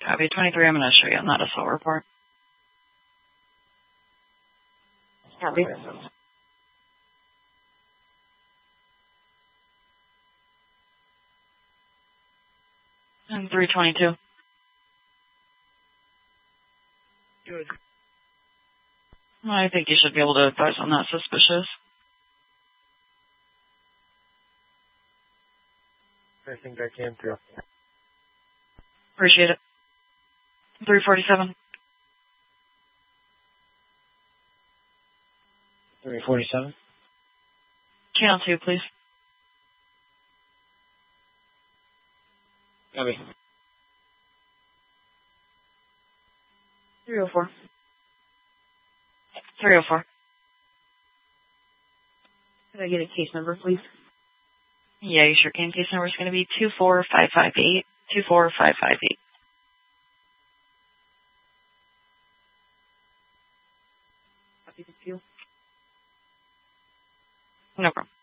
Copy 23, I'm going to show you on that assault report. Copy. And 322. Good. I think you should be able to advise on that suspicious. I think I can too. Appreciate it. 347. 347. Channel 2, please. Copy. 304. 304. Could I get a case number, please? Yeah, you sure can. Case number is going to be 24558. 24558. Copy, thank you. No problem.